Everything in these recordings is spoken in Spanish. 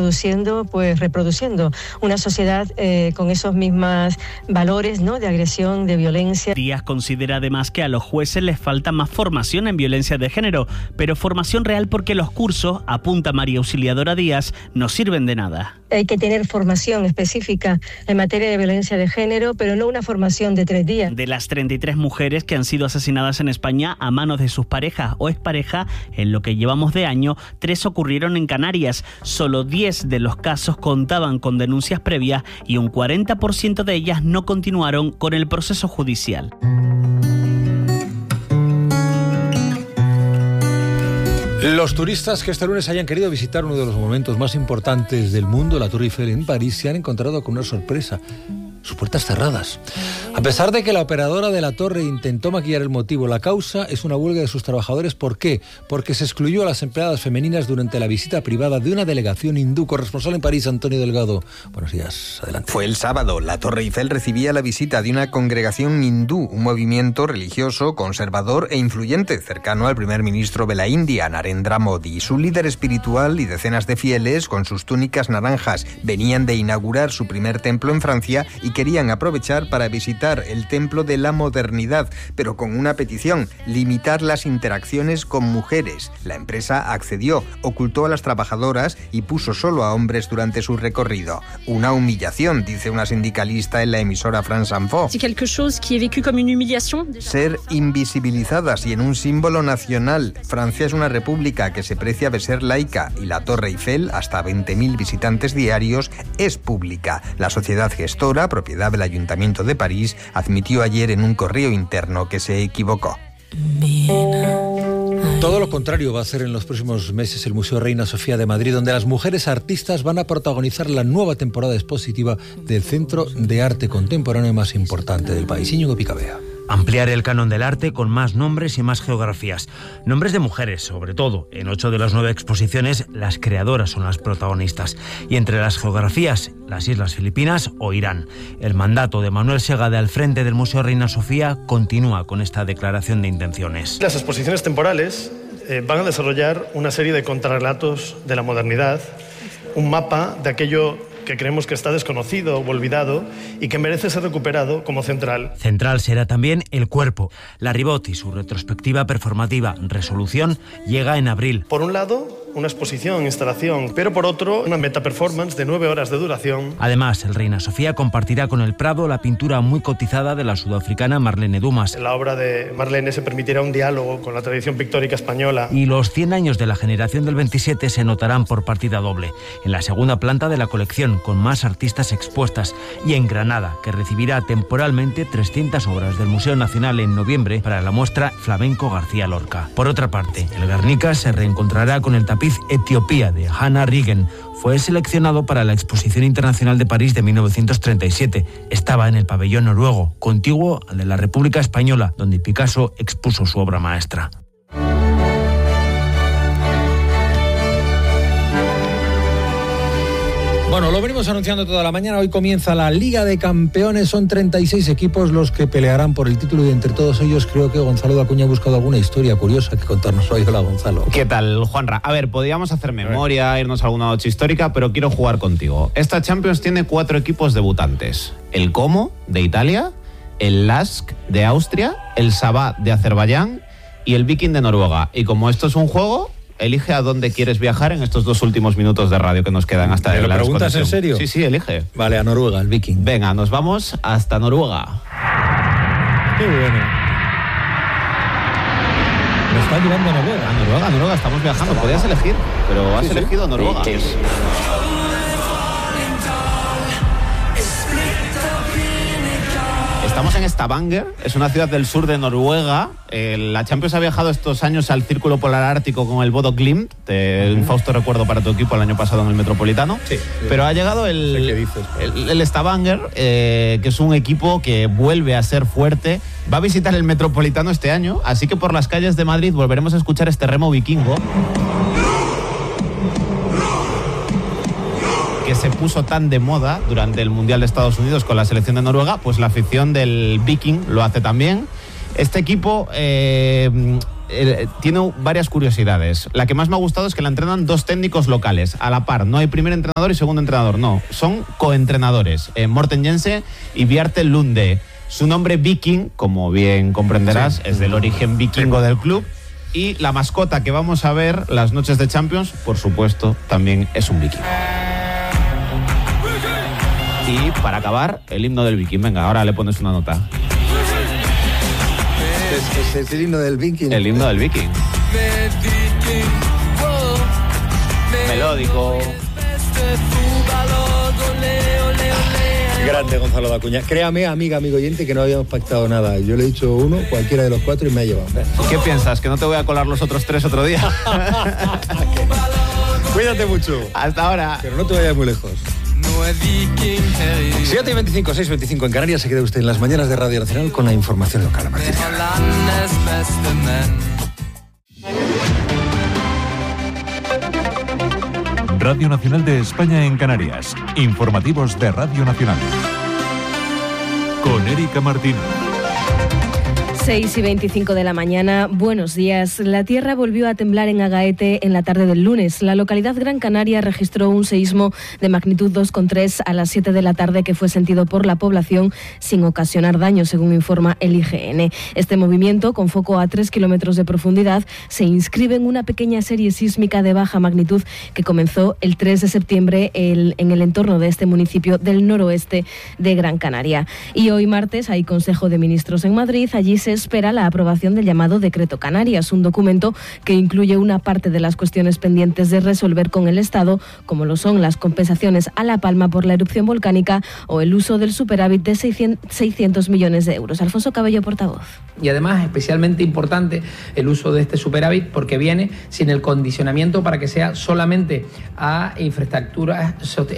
reproduciendo una sociedad con esos mismos valores, ¿no?, de agresión, de violencia. Díaz considera además que a los jueces les falta más formación en violencia de género, pero formación real porque los cursos, apunta María Auxiliadora Díaz, no sirven de nada. Hay que tener formación específica en materia de violencia de género, pero no una formación de 3 días. De las 33 mujeres que han sido asesinadas en España a manos de sus parejas o exparejas, en lo que llevamos de año, 3 ocurrieron en Canarias. Solo 10 de los casos contaban con denuncias previas y un 40% de ellas no continuaron con el proceso judicial. Los turistas que este lunes hayan querido visitar uno de los monumentos más importantes del mundo, la Torre Eiffel en París, se han encontrado con una sorpresa. Sus puertas cerradas. A pesar de que la operadora de la torre intentó maquillar el motivo, la causa es una huelga de sus trabajadores. ¿Por qué? Porque se excluyó a las empleadas femeninas durante la visita privada de una delegación hindú. Corresponsal en París, Antonio Delgado. Buenos días, adelante. Fue el sábado. La Torre Eiffel recibía la visita de una congregación hindú, un movimiento religioso, conservador e influyente, cercano al primer ministro de la India, Narendra Modi. Su líder espiritual y decenas de fieles, con sus túnicas naranjas, venían de inaugurar su primer templo en Francia y querían aprovechar para visitar el templo de la modernidad, pero con una petición: limitar las interacciones con mujeres. La empresa accedió, ocultó a las trabajadoras y puso solo a hombres durante su recorrido. Una humillación, dice una sindicalista en la emisora France Info. Ser invisibilizadas y en un símbolo nacional. Francia es una república que se precia de ser laica y la Torre Eiffel, hasta 20.000 visitantes diarios, es pública. La sociedad gestora, propiedad del Ayuntamiento de París, admitió ayer en un correo interno que se equivocó. Todo lo contrario va a hacer en los próximos meses el Museo Reina Sofía de Madrid, donde las mujeres artistas van a protagonizar la nueva temporada expositiva del Centro de Arte Contemporáneo más importante del país. Íñigo Picabea. Ampliar el canon del arte con más nombres y más geografías. Nombres de mujeres, sobre todo. En 8 de las 9 exposiciones, las creadoras son las protagonistas. Y entre las geografías, las Islas Filipinas o Irán. El mandato de Manuel Segade al frente del Museo Reina Sofía continúa con esta declaración de intenciones. Las exposiciones temporales van a desarrollar una serie de contrarrelatos de la modernidad, un mapa de aquello que creemos que está desconocido o olvidado y que merece ser recuperado como central. Central será también el cuerpo. La Ribot y su retrospectiva performativa Resolución llega en abril. Por un lado, una exposición, instalación, pero por otro, una metaperformance de 9 horas de duración. Además, el Reina Sofía compartirá con el Prado la pintura muy cotizada de la sudafricana Marlene Dumas. En la obra de Marlene se permitirá un diálogo con la tradición pictórica española. Y los 100 años de la generación del 27 se notarán por partida doble. En la segunda planta de la colección, con más artistas expuestas, y en Granada, que recibirá temporalmente 300 obras del Museo Nacional en noviembre para la muestra Flamenco García Lorca. Por otra parte, el Guernica se reencontrará con el tapiz Etiopía de Hannah Rigen. Fue seleccionado para la Exposición Internacional de París de 1937. Estaba en el pabellón noruego, contiguo al de la República Española, donde Picasso expuso su obra maestra. Bueno, lo venimos anunciando toda la mañana. Hoy comienza la Liga de Campeones. Son 36 equipos los que pelearán por el título y entre todos ellos creo que Gonzalo Dacuña ha buscado alguna historia curiosa que contarnos hoy. Hola, Gonzalo. ¿Qué tal, Juanra? A ver, podríamos hacer memoria, irnos a alguna noche histórica, pero quiero jugar contigo. Esta Champions tiene 4 equipos debutantes. El Como, de Italia, el Lask, de Austria, el Sabah, de Azerbaiyán y el Viking, de Noruega. Y como esto es un juego, elige a dónde quieres viajar en estos 2 últimos minutos de radio que nos quedan hasta ¿Me lo preguntas en serio? Sí, elige. Vale, a Noruega, el Viking. Venga, nos vamos hasta Noruega. Qué bueno. Me está llevando a Noruega. A Noruega, estamos viajando. Podías elegir, pero has elegido Noruega. Estamos en Stavanger, es una ciudad del sur de Noruega. La Champions ha viajado estos años al Círculo Polar Ártico con el Bodo Glimt, un fausto recuerdo para tu equipo el año pasado en el Metropolitano. Sí. Pero ha llegado el Stavanger, que es un equipo que vuelve a ser fuerte. Va a visitar el Metropolitano este año, así que por las calles de Madrid volveremos a escuchar este remo vikingo que se puso tan de moda durante el Mundial de Estados Unidos con la selección de Noruega. Pues la afición del Viking lo hace también. Este equipo tiene varias curiosidades. La que más me ha gustado es que la entrenan 2 técnicos locales, a la par. No hay primer entrenador y segundo entrenador, no. Son coentrenadores, Morten Jensen y Bjarte Lunde. Su nombre Viking, como bien comprenderás, es del origen vikingo del club. Y la mascota que vamos a ver las noches de Champions, por supuesto, también es un viking. Y para acabar, el himno del Viking. Venga, ahora le pones una nota. Es el himno del Viking. El himno del Viking. Melódico. Grande Gonzalo Dacuña. Créame, amigo oyente, que no habíamos pactado nada. Yo le he dicho uno, cualquiera de los 4, y me ha llevado. ¿Qué piensas? ¿Que no te voy a colar los otros 3 otro día? Cuídate mucho. Hasta ahora. Pero no te vayas muy lejos. 7:25, 6:25 en Canarias. Se queda usted en las mañanas de Radio Nacional con la información local. Radio Nacional de España en Canarias. Informativos de Radio Nacional. Con Erika Martín. 6:25 de la mañana, buenos días. La tierra volvió a temblar en Agaete en la tarde del lunes. La localidad Gran Canaria registró un seísmo de magnitud 2,3 a las 7 de la tarde que fue sentido por la población sin ocasionar daño, según informa el IGN. Este movimiento, con foco a 3 kilómetros de profundidad, se inscribe en una pequeña serie sísmica de baja magnitud que comenzó el 3 de septiembre en el entorno de este municipio del noroeste de Gran Canaria. Y hoy martes hay Consejo de Ministros en Madrid. Allí se espera la aprobación del llamado Decreto Canarias, un documento que incluye una parte de las cuestiones pendientes de resolver con el Estado, como lo son las compensaciones a La Palma por la erupción volcánica o el uso del superávit de 600 millones de euros. Alfonso Cabello, portavoz. Y además, especialmente importante el uso de este superávit porque viene sin el condicionamiento para que sea solamente a infraestructuras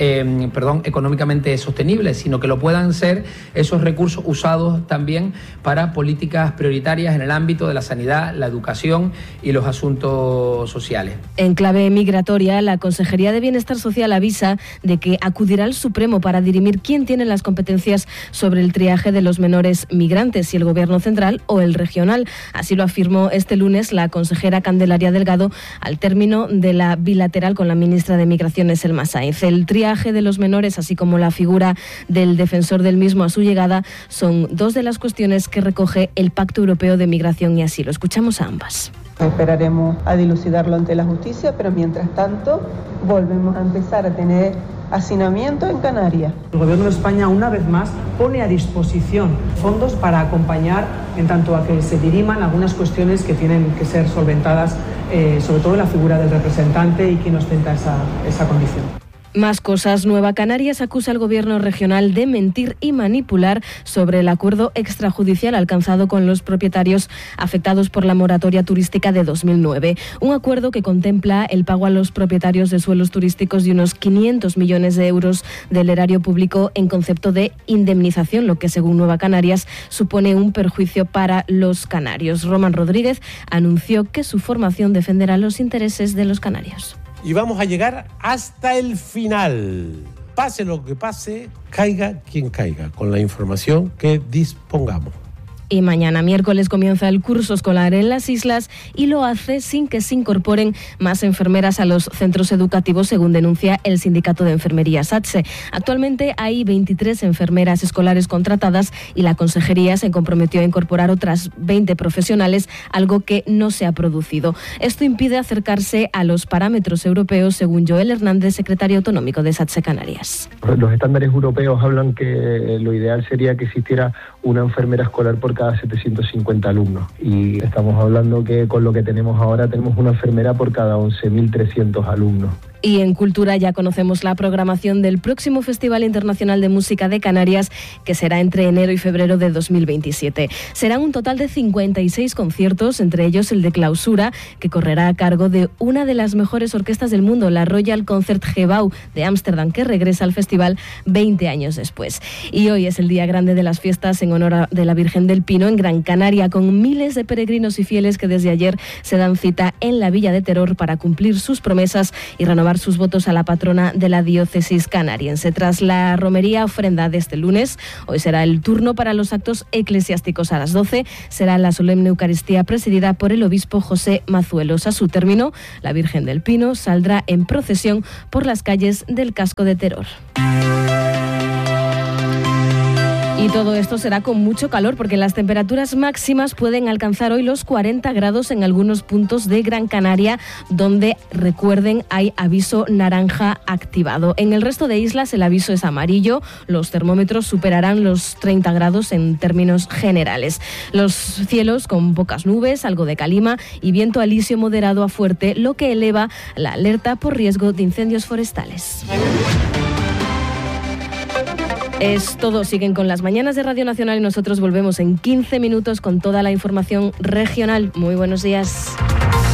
económicamente sostenibles, sino que lo puedan ser esos recursos usados también para políticas prioritarias en el ámbito de la sanidad, la educación y los asuntos sociales. En clave migratoria, la Consejería de Bienestar Social avisa de que acudirá al Supremo para dirimir quién tiene las competencias sobre el triaje de los menores migrantes, si el Gobierno central o el regional. Así lo afirmó este lunes la consejera Candelaria Delgado al término de la bilateral con la ministra de Migraciones, Elma Sáenz. El triaje de los menores, así como la figura del defensor del mismo a su llegada, son 2 de las cuestiones que recoge el Pacto Europeo de Migración y Asilo. Escuchamos a ambas. Esperaremos a dilucidarlo ante la justicia, pero mientras tanto volvemos a empezar a tener hacinamiento en Canarias. El Gobierno de España, una vez más, pone a disposición fondos para acompañar en tanto a que se diriman algunas cuestiones que tienen que ser solventadas, sobre todo en la figura del representante y quien ostenta esa condición. Más cosas. Nueva Canarias acusa al gobierno regional de mentir y manipular sobre el acuerdo extrajudicial alcanzado con los propietarios afectados por la moratoria turística de 2009. Un acuerdo que contempla el pago a los propietarios de suelos turísticos de unos 500 millones de euros del erario público en concepto de indemnización, lo que según Nueva Canarias supone un perjuicio para los canarios. Román Rodríguez anunció que su formación defenderá los intereses de los canarios. Y vamos a llegar hasta el final. Pase lo que pase, caiga quien caiga, con la información que dispongamos. Y mañana miércoles comienza el curso escolar en las islas y lo hace sin que se incorporen más enfermeras a los centros educativos, según denuncia el Sindicato de Enfermería SATSE. Actualmente hay 23 enfermeras escolares contratadas y la Consejería se comprometió a incorporar otras 20 profesionales, algo que no se ha producido. Esto impide acercarse a los parámetros europeos, según Joel Hernández, secretario autonómico de SATSE Canarias. Los estándares europeos hablan que lo ideal sería que existiera una enfermera escolar por cada 750 alumnos. Y estamos hablando que con lo que tenemos ahora tenemos una enfermera por cada 11.300 alumnos. Y en Cultura ya conocemos la programación del próximo Festival Internacional de Música de Canarias, que será entre enero y febrero de 2027. Serán un total de 56 conciertos, entre ellos el de clausura, que correrá a cargo de una de las mejores orquestas del mundo, la Royal Concertgebouw de Ámsterdam, que regresa al festival 20 años después. Y hoy es el día grande de las fiestas en honor de la Virgen del Pino en Gran Canaria, con miles de peregrinos y fieles que desde ayer se dan cita en la Villa de Terror para cumplir sus promesas y renovar renovar sus votos a la patrona de la diócesis canariense. Tras la romería ofrenda de este lunes, hoy será el turno para los actos eclesiásticos. A las 12 será la solemne Eucaristía presidida por el obispo José Mazuelos. A su término, la Virgen del Pino saldrá en procesión por las calles del Casco de Teror. Y todo esto será con mucho calor porque las temperaturas máximas pueden alcanzar hoy los 40 grados en algunos puntos de Gran Canaria, donde, recuerden, hay aviso naranja activado. En el resto de islas el aviso es amarillo. Los termómetros superarán los 30 grados en términos generales. Los cielos con pocas nubes, algo de calima y viento alisio moderado a fuerte, lo que eleva la alerta por riesgo de incendios forestales. Es todo, siguen con las mañanas de Radio Nacional y nosotros volvemos en 15 minutos con toda la información regional. Muy buenos días.